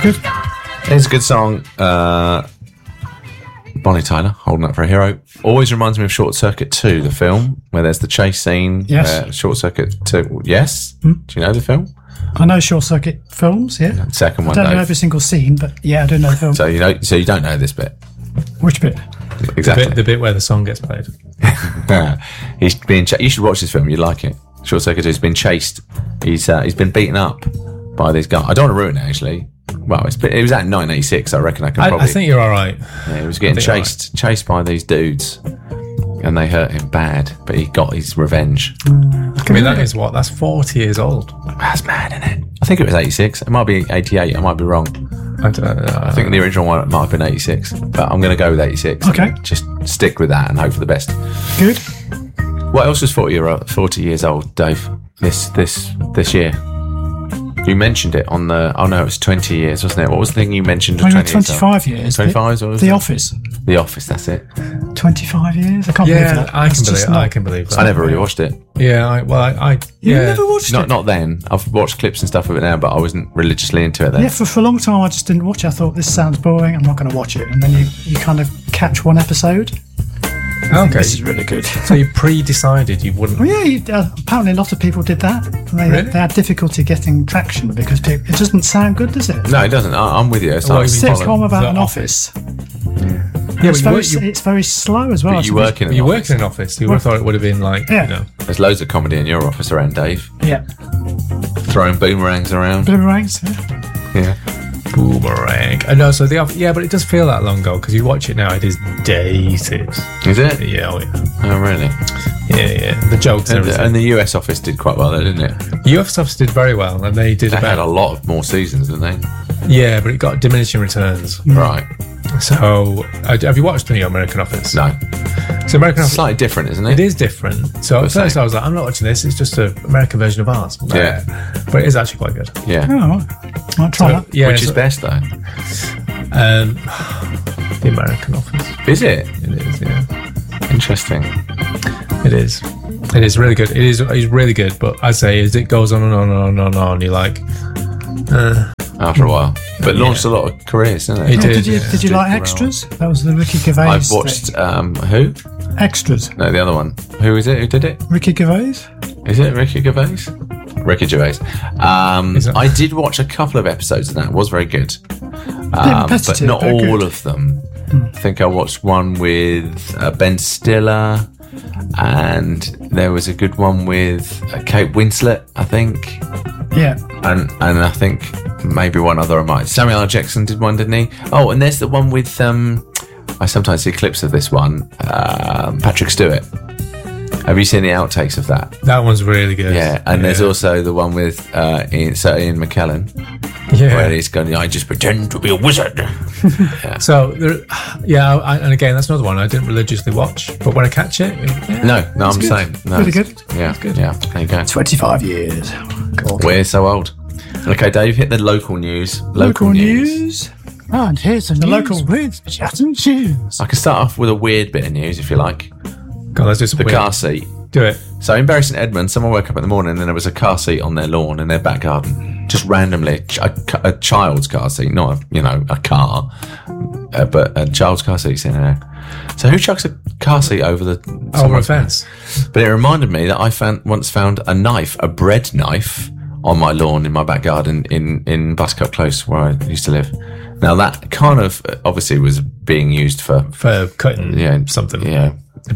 good. It's a good song. Bonnie Tyler, Holding Up for a Hero. Always reminds me of Short Circuit 2, the film, where there's the chase scene. Yes. Short Circuit 2. Yes? Do you know the film? I know Short Circuit films, yeah. The second one, I don't know Dave. every single scene, but yeah, I do know the film. So you don't know this bit. Which bit? Exactly. The bit where the song gets played. He's being. You should watch this film. You'd like it. Short Circuit 2. He's been chased. He's been beaten up by these guys. I don't want to ruin it, actually. Well, it was out in 1986. I reckon I can probably. I think you're all right. Yeah, he was getting chased by these dudes, and they hurt him bad. But he got his revenge. I mean, that's 40 years old. That's mad, isn't it? I think it was 86. It might be 88. I might be wrong. I don't know. I think the original one might have been 86, but I'm going to go with 86. Okay. Just stick with that and hope for the best. Good. What else was 40 years old, Dave? This year. You mentioned it on the. Oh no, it was 20 years, wasn't it? What was the thing you mentioned? Maybe 25 years. 25 or was The it? Office. The Office. That's it. 25 years. I can't believe that. I can believe that. I never really watched it. Yeah, You never watched it? Not then. I've watched clips and stuff of it now, but I wasn't religiously into it then. Yeah, for a long time I just didn't watch it. I thought, this sounds boring, I'm not going to watch it. And then you kind of catch one episode. Okay. This is really good. So you pre-decided you wouldn't. Well, yeah, apparently a lot of people did that. And they had difficulty getting traction because it doesn't sound good, does it? No, it doesn't. I'm with you. It's Well, like you mean Sitcom about The an Office. office. Yeah, It's very slow as well. But you work in an you office. work in an office. You would have thought it would have been like, Yeah. There's loads of comedy in your office around, Dave. Yeah. Throwing boomerangs around. Boomerangs. Yeah. Yeah. Boomerang. I know. So but it does feel that long ago because you watch it now. It is dated. Is it? Yeah. Oh, yeah. Oh, really? Yeah. The jokes and everything. And the US office did quite well, though, didn't it? US office did very well, and they did They had a about. lot of more seasons, didn't they? Yeah, but it got diminishing returns. Right. So, have you watched the American Office? No. So American Office. Slightly different, isn't it? It is different. So at first I was like, I'm not watching this. It's just an American version of ours. Yeah. But it is actually quite good. Yeah. Oh, I'll try that. Yeah. Which is best, though? The American Office. Is it? It is. Yeah. Interesting. It is. It is really good. It's really good. But I say, as it goes on and on and on and on, you're like, After a while. But launched a lot of careers, didn't it? It did. Did you like Extras? That was the Ricky Gervais. I've watched, who? thing. Extras. No, the other one. Who is it? Who did it? Ricky Gervais. Is it Ricky Gervais? Ricky Gervais. I did watch a couple of episodes of that. It was very good. But repetitive, not but all good. of them. I think I watched one with Ben Stiller, and there was a good one with Kate Winslet, I think. Yeah. And I think maybe one other I might. Samuel L. Jackson did one, didn't he? Oh, and there's the one with, I sometimes see clips of this one, Patrick Stewart. Have you seen the outtakes of that? that one's really good. Yeah, and there's also the one with Sir Ian McKellen, where he's going, I just pretend to be a wizard. So, and again, that's another one I didn't religiously watch, but when I catch it, No, I'm saying. No, Pretty good. Yeah, yeah, there you go. 25 years. God. We're so old. Okay, Dave, hit the local news. Local news. And here's the local with Chat and Tunes. I can start off with a weird bit of news, if you like. God, let's do some The weird. car seat. Do it. So in Bury St Edmunds, someone woke up in the morning and there was a car seat on their lawn in their back garden. Just randomly, a child's car seat, not a car, but a child's car seat sitting there. So who chucks a car seat over Over a someone's fence. But it reminded me that I once found a knife, a bread knife, on my lawn in my back garden in Buttercup Close, where I used to live. Now that kind of obviously was being used for Cutting something. Yeah.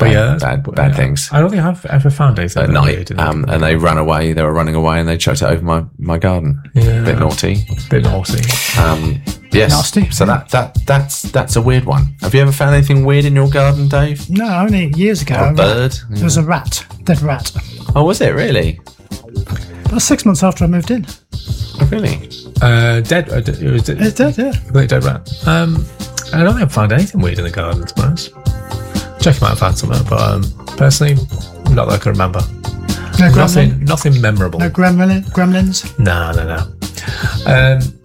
Bad things. I don't think I've ever found anything At that night, weird. and they ran away. They were running away, and they chucked it over my garden. Yeah. Bit naughty. Bit naughty. Yes. Nasty. So that's a weird one. Have you ever found anything weird in your garden, Dave? No, only years ago. A bird? There was a rat. Dead rat. Oh, was it really? That was 6 months after I moved in. Oh, really? Dead. It was It's dead, yeah. completely dead rat. I don't think I've found anything weird in the garden, to be honest. Check might have found something, but personally, not that I can remember. No gremlin. Nothing memorable. No gremlins. No.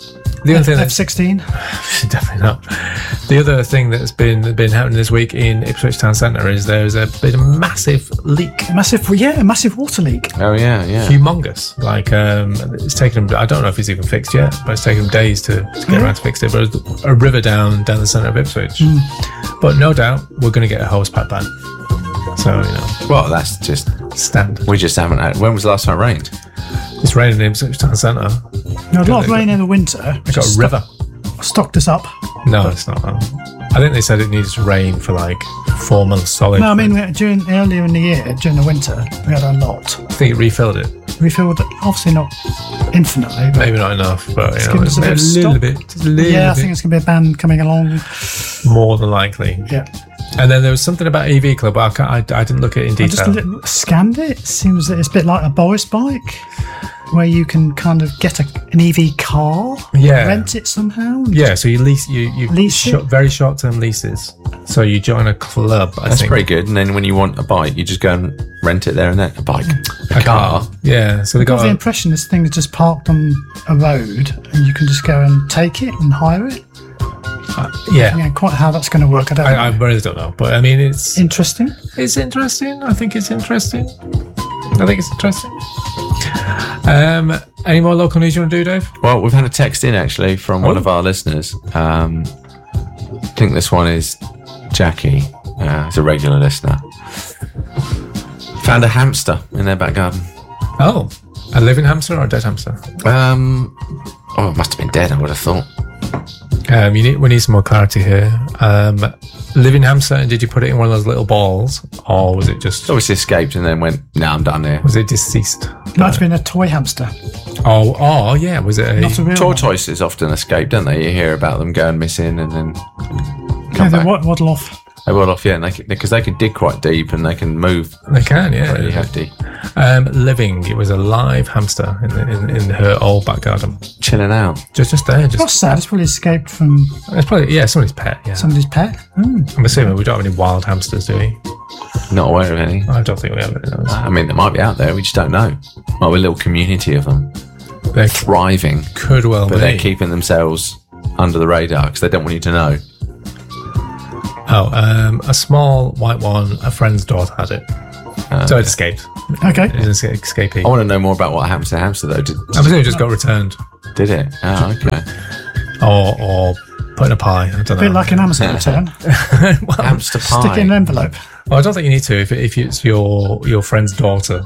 The other thing that's F16. definitely not. The other thing that's been happening this week in Ipswich Town Centre is there's been a massive leak. A massive water leak. Oh yeah. Humongous. Like it's taken them. I don't know if it's even fixed yet, but it's taken them days to get around to fix it. But there's a river down the centre of Ipswich. But no doubt we're going to get a hose pipe ban. So Well, that's just standard. we just haven't had. When was the last time it rained? It's raining in Ipswich Town Centre. No, a lot of rain in the winter. We've got a river. Stocked us up. No, it's not that. I think they said it needed to rain for like 4 months solid. No, I mean earlier in the year, during the winter, we had a lot. I think it refilled it. Refilled, obviously not infinitely. But Maybe not enough, but give us a bit of little stock. bit. Just a little yeah, I bit. think it's going to be a ban coming along. More than likely. Yeah. And then there was something about EV Club. I didn't look at it in I just detail. scanned it. It seems that it's a bit like a Boris bike, where you can kind of get an EV car, Yeah. rent it somehow. Yeah, so you lease Lease it? very short term leases. So you join a club. I That's think. pretty good. And then when you want a bike, you just go and rent it there and then. A bike, a car. Yeah, so they I got got the impression this thing is just parked on a road, and you can just go and take it and hire it. yeah. Quite how that's going to work, I don't know. I really don't know, but I mean it's Interesting. interesting. I think it's interesting. Any more local news you want to do, Dave? Well, we've had a text in actually from one of our listeners. I think this one is Jackie. It's a regular listener. Found a hamster in their back garden. Oh, a living hamster or a dead hamster? It must have been dead, I would have thought. We need some more clarity here. Living hamster, and did you put it in one of those little balls, or was it just It's obviously escaped and then went, nah, I'm done here. was it deceased? Might have been a toy hamster, Oh, yeah. Was it not a real one. Tortoises often escape, don't they? You hear about them going missing and then Yeah, come they back. waddle off. They will off, yeah, because they can dig quite deep and they can move They can, yeah. pretty hefty. Living. It was a live hamster in her old back garden. Chilling out. Just there. That's Just sad. It's probably escaped from it's probably somebody's pet. Yeah. somebody's pet. I'm assuming we don't have any wild hamsters, do we? Not aware of any. I don't think we have any of those. I mean, they might be out there, we just don't know. Might be a little community of them They thriving, could well but be. they're keeping themselves under the radar because they don't want you to know. A small white one. A friend's daughter had it, so it escaped. Okay. It was an escapee. I want to know more about what happened to the hamster, though. I presume it just got returned, Did it? Oh, okay. or put in a pie. I don't A know. bit like an Amazon return. Hamster pie. Stick it in an envelope. Well, I don't think you need to if it's your friend's daughter.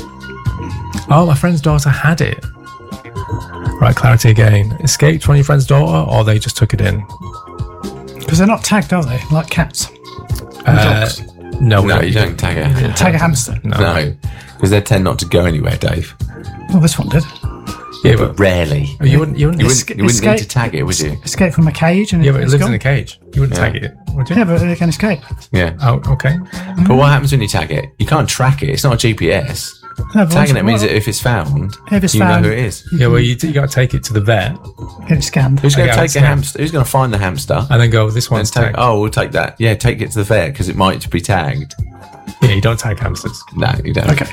Oh, my friend's daughter had it. Right, clarity again. Escaped from your friend's daughter, or they just took it in? Because they're not tagged, are they? Like cats. And dogs. No, No, you don't tag it. Tag a hamster. No, because they tend not to go anywhere, Dave. Well, this one did. Yeah, but But rarely. you wouldn't. You wouldn't need Escape- to tag it, would you? Escape from a cage and Yeah, but it it's lives gone. in a cage. You wouldn't tag it, would you? Yeah, but they can escape. Yeah. Oh, okay. But what happens when you tag it? You can't track it. It's not a GPS. No, but Tagging once- it means well, that if it's found, if it's you found, know who it is. Yeah, well, you got to take it to the vet get it scanned. Who's going Okay, to take understand. a hamster? Who's going to find the hamster? and then go. This And one's take, tagged. oh, we'll take that. Yeah, take it to the vet because it might be tagged. Yeah, you don't tag hamsters. No, you don't. Okay.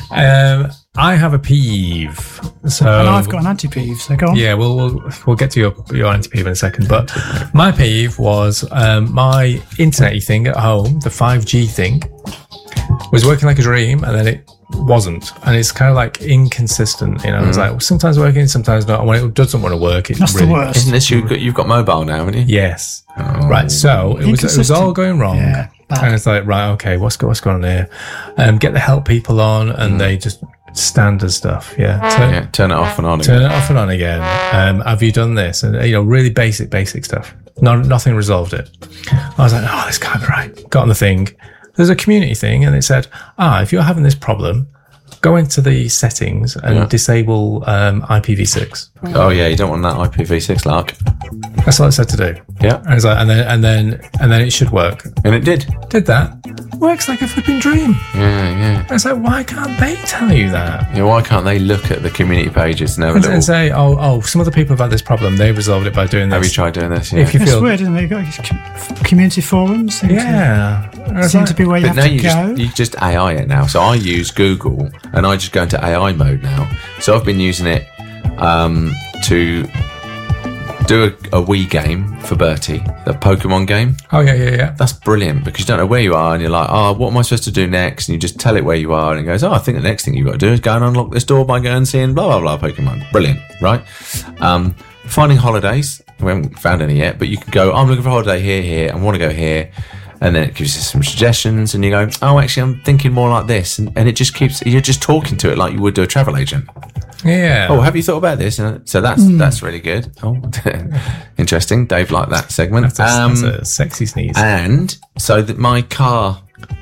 I have a peeve. So And I've got an anti-peeve, so go on. Yeah, we'll get to your anti-peeve in a second. But my peeve was my internet thing at home, the 5G thing, was working like a dream, and then it wasn't, and it's kind of like inconsistent. You know, it's like sometimes working, sometimes not. And when it doesn't want to work, it's That's really, the worst. Isn't this you've got mobile now, haven't you? Yes. Right. So it was Inconsistent. all going wrong. Yeah, bad. And it's like, right, okay, what's going on here? Get the help people on, and they just standard stuff. Yeah. Yeah, turn it off and on Turn again. it off and on again. Have you done this? And really basic stuff. Nothing resolved it. I was like, oh, this can't be right. Got on the thing. There's a community thing, and it said, if you're having this problem, go into the settings and disable IPv6. Oh yeah, you don't want that IPv6 lark. That's what it said to do. Yeah, And it's like, and then it should work. and it did. Did that? Works like a flipping dream. Yeah. It's like, why can't they tell you that? Yeah, why can't they look at the community pages and have a And little? say, some other people have had this problem. They resolved it by doing this. Have you tried doing this? Yeah. If you It's feel, weird, isn't it? You've got these community forums. Seem to be where you But have now to go. you just AI it now. So I use Google and I just go into AI mode now. So I've been using it to do a Wii game for Bertie, the Pokemon game. Oh, yeah. That's brilliant because you don't know where you are and you're like, oh, what am I supposed to do next? And you just tell it where you are and it goes, oh, I think the next thing you've got to do is go and unlock this door by going and seeing blah, blah, blah Pokemon. Brilliant, right? Finding holidays. We haven't found any yet, but you can go, I'm looking for a holiday here, I want to go here. And then it gives you some suggestions and you go, oh, actually, I'm thinking more like this. And it just keeps, you're just talking to it like you would do a travel agent. Yeah. Oh, have you thought about this? So that's really good. Oh, interesting. Dave liked that segment. That's a sexy sneeze. And so my car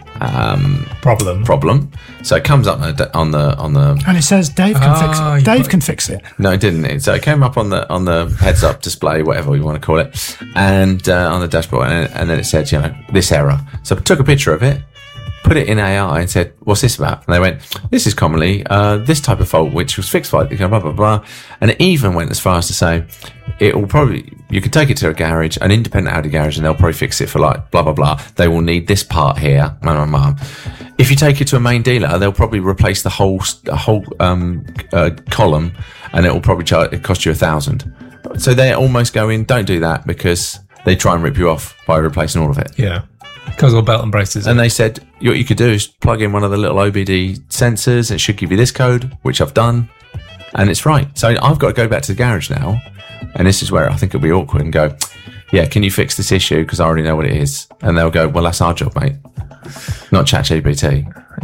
problem. So it comes up on the. And it says Dave can fix it. Dave can fix it. No, it didn't. So it came up on the heads up display, whatever you want to call it, and on the dashboard, and then it said, this error. So I took a picture of it, put it in AI, and said, "What's this about?" And they went, "This is commonly this type of fault, which was fixed by blah blah blah." And it even went as far as to say, "It will probably you could take it to a garage, an independent Audi garage, and they'll probably fix it for like blah blah blah. They will need this part here." If you take it to a main dealer, they'll probably replace the whole column, and it will probably cost you $1,000. So they almost go in, don't do that because they try and rip you off by replacing all of it. Yeah. Because all belt and braces. And they said, what you could do is plug in one of the little OBD sensors. It should give you this code, which I've done. And it's right. So I've got to go back to the garage now. And this is where I think it'll be awkward and go, yeah, can you fix this issue? Because I already know what it is. And they'll go, well, that's our job, mate. Not ChatGPT.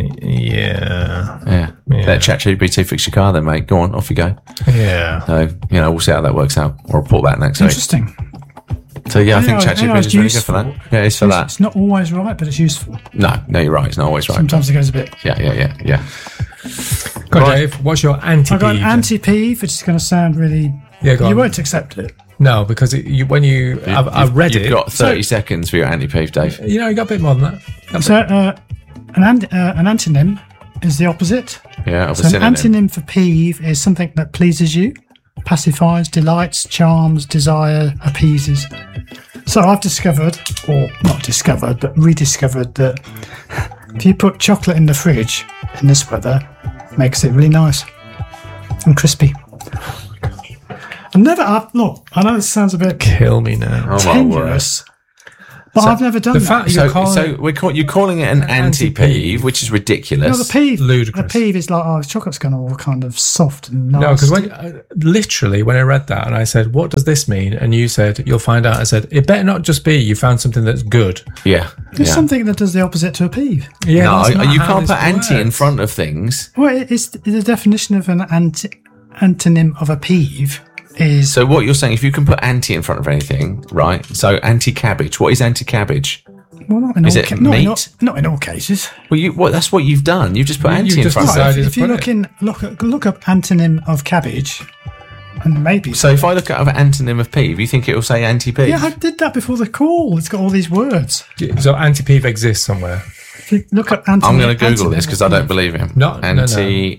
Yeah. Let ChatGPT fix your car then, mate. Go on, off you go. Yeah. So, we'll see how that works out. I'll report back next week. Interesting. So, I think ChatGPT is really good for that. Yeah, it's for that. It's not always right, but it's useful. No, you're right. It's not always right. Sometimes it goes a bit. Yeah. Go on, Dave. What's your anti-peeve? I've got an anti-peeve, which is going to sound really... Yeah, go on. You won't accept it. No, because I've read it. You've got 30 seconds for your anti-peeve, Dave. You got a bit more than that. So, an antonym is the opposite. Yeah, so an antonym for peeve is something that pleases you, pacifies, delights, charms, desire, appeases. So I've discovered, or not discovered, but rediscovered that if you put chocolate in the fridge in this weather, it makes it really nice and crispy. Look, I know this sounds a bit kill me now, tenuous, but I've never done that. You're calling it an anti-peeve, which is ridiculous. No, the peeve, ludicrous. The peeve is like, chocolate's gone all kind of soft and nasty. No, because literally when I read that and I said, "What does this mean?" and you said, "You'll find out." I said, "It better not just be you found something that's good." Yeah, there's something that does the opposite to a peeve. Yeah, no, you can't put anti in front of things. Well, it's the definition of an antonym of a peeve. So what you're saying, if you can put anti in front of anything, right? So anti-cabbage. What is anti-cabbage? Well, not in is it meat? Not in all cases. Well, that's what you've done. You've just put anti in front of it. If you look up antonym of cabbage, and maybe. So if I look up an antonym of peeve, you think it will say anti-peeve? Yeah, I did that before the call. It's got all these words. So anti-peeve exists somewhere. If you look up antonym, I'm going to Google this because I don't believe him. Anti-peeve.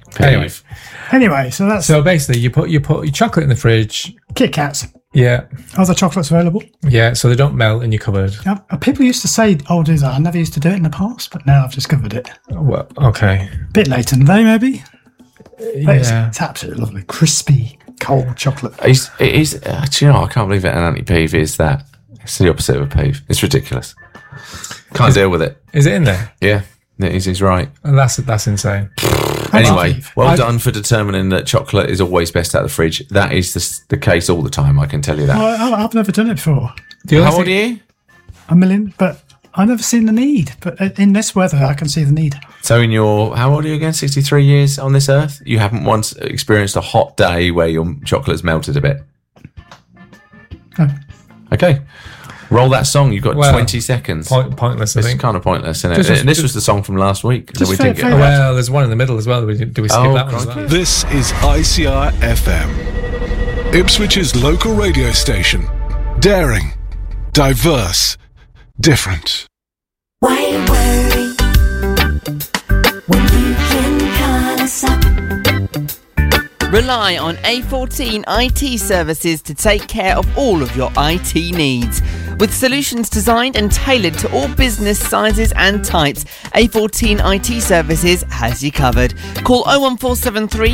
Anyway, so basically you put your chocolate in the fridge. Kit Kats. Yeah. Are the chocolates available? Yeah, so they don't melt in your cupboard. Yeah, people used to say, "Oh, do that." I never used to do it in the past, but now I've discovered it. Well, okay. Bit late in the day, maybe. Yeah. It's absolutely lovely, crispy, cold chocolate. It is. I can't believe it. An anti-peeve is that. It's the opposite of a peeve. It's ridiculous. Can't deal with it. Is it in there? Yeah. He's right. And that's insane. Anyway, well done for determining that chocolate is always best out of the fridge. That is the case all the time, I can tell you that. Well, I've never done it before. How old are you? A million, but I've never seen the need. But in this weather, I can see the need. So how old are you again? 63 years on this earth? You haven't once experienced a hot day where your chocolate's melted a bit? No. Okay. Roll that song. You've got 20 seconds. Pointless, I think. It's kind of pointless, isn't it? This was the song from last week. That we didn't get right. Well, there's one in the middle as well. Do we skip that one as well? This is ICR FM, Ipswich's local radio station. Daring, diverse, different. Why worry when you can call us up? Rely on A14 IT services to take care of all of your IT needs. With solutions designed and tailored to all business sizes and types, A14 IT Services has you covered. Call 01473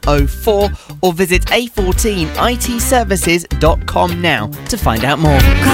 561104 or visit a14itservices.com now to find out more.